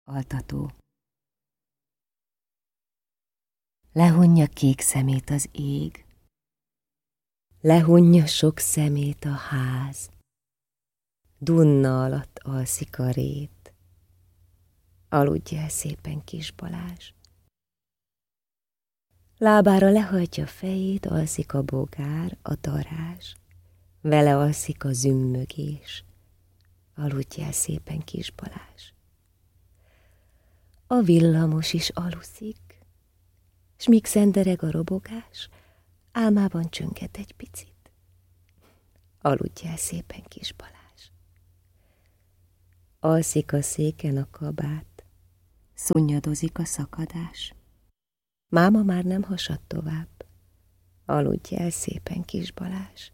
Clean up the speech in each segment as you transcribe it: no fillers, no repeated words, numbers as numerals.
Altató. Lehunja kék szemét az ég, lehunja sok szemét a ház, dunna alatt alszik a rét, aludj el szépen, kis Balázs. Lábára lehajtja fejét, alszik a bogár, a darázs, vele alszik a zümmögés, aludj el szépen, kis Balázs. A villamos is aluszik, s míg szendereg a robogás, álmában csönget egy picit. Aludj el szépen, kis Balázs. Alszik a széken a kabát, szunnyadozik a szakadás. Máma már nem hasad tovább, aludj el szépen, kis Balázs.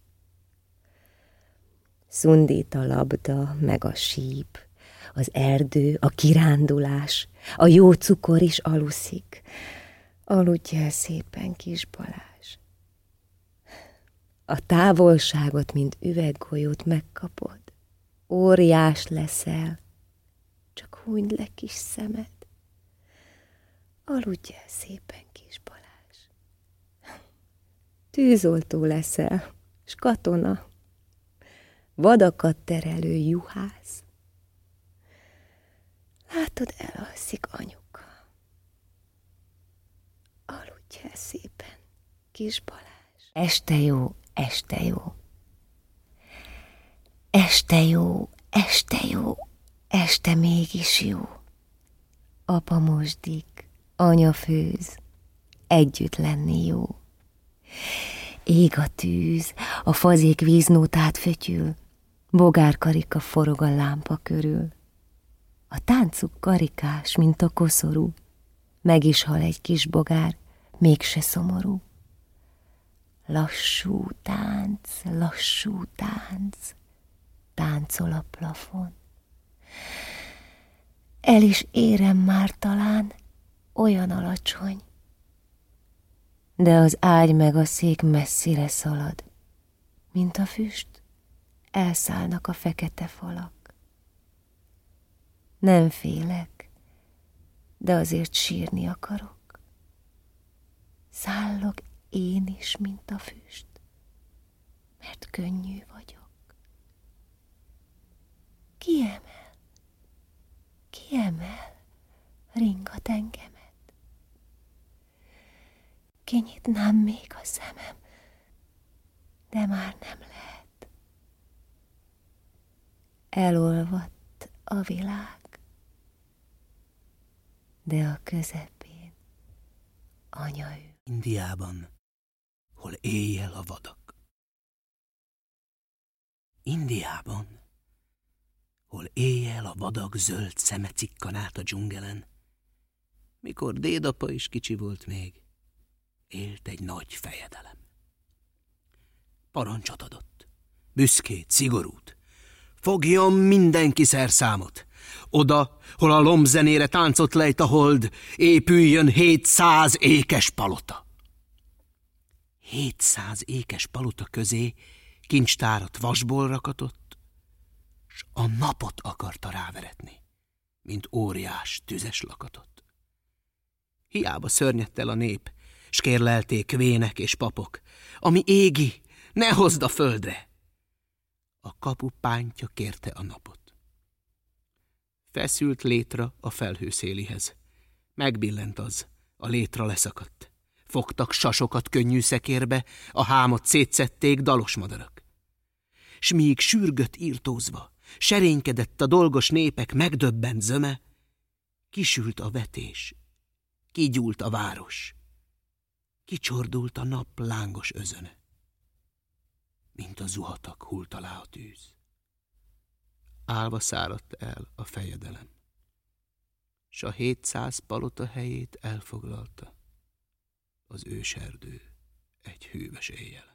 Szundít a labda, meg a síp, az erdő, a kirándulás, a jó cukor is aluszik. Aludj el szépen, kis Balázs. A távolságot, mint üveggolyót megkapod, óriás leszel, csak hunyd le kis szemed. Aludj el szépen, kis Balázs. Tűzoltó leszel, s katona, vadakat terelő juhász. Látod, elalszik anyuka. Aludj el szépen, kis Balázs. Este jó, este jó. Este jó, este jó, este mégis jó. Apa mosdik, anya főz, együtt lenni jó. Ég a tűz, a fazék víznótát fötyül, bogárkarika forog a lámpa körül. A táncuk karikás, mint a koszorú, meg is hal egy kis bogár, mégse szomorú. Lassú tánc, táncol a plafon. El is érem már talán, olyan alacsony, de az ágy meg a szék messzire szalad, mint a füst, elszállnak a fekete falak. Nem félek, de azért sírni akarok. Szállok én is, mint a füst, mert könnyű vagyok. Kiemel, ringat engemet. Kinyitnám még a szemem, de már nem lehet. Elolvadt a világ, de a közepén anya ő. Indiában, hol éjjel a vadak. Indiában, hol éjjel a vadak zöld szeme cikkan át a dzsungelen, mikor dédapa is kicsi volt még, élt egy nagy fejedelem. Parancsot adott, büszkét, szigorút, fogjon mindenki szerszámot, oda, hol a lombzenére táncot lejt a hold, épüljön 700 ékes palota. 700 ékes palota közé kincstárat vasból rakatott, s a napot akarta ráveretni, mint óriás tüzes lakatot. Hiába szörnyedt el a nép, s kérlelték vének és papok, ami égi, ne hozd a földre! A kapu pántja kérte a napot. Feszült létra a felhőszélihez. Megbillent az, a létra leszakadt. Fogtak sasokat könnyű szekérbe, a hámot szétszették dalos madarak. S míg sürgött írtózva, serénykedett a dolgos népek megdöbbent zöme, kisült a vetés, kigyúlt a város, kicsordult a nap lángos özöne, mint a zuhatag hult alá a tűz. Álva száradt el a fejedelem, s a 700 palota helyét elfoglalta az őserdő egy hűvös éjjel.